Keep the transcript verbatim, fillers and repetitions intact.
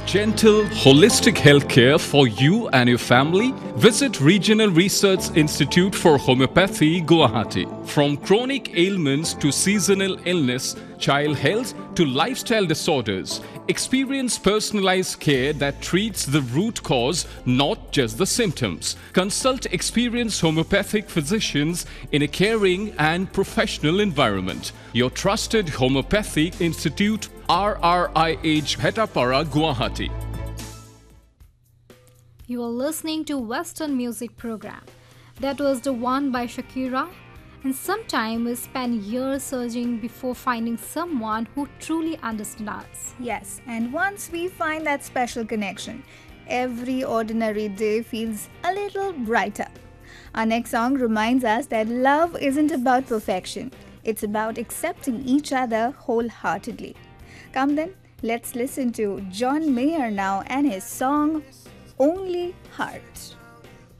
Gentle, holistic healthcare for you and your family? Visit Regional Research Institute for Homeopathy, Guwahati. From chronic ailments to seasonal illness, child health to lifestyle disorders, experience personalized care that treats the root cause, not just the symptoms. Consult experienced homeopathic physicians in a caring and professional environment. Your trusted Homeopathic Institute, R R I H Bhetapara, Guwahati. You are listening to Western Music Program. That was the one by Shakira. And sometimes we spend years searching before finding someone who truly understands us. Yes, and once we find that special connection, every ordinary day feels a little brighter. Our next song reminds us that love isn't about perfection. It's about accepting each other wholeheartedly. Come then, let's listen to John Mayer now and his song, Only Heart.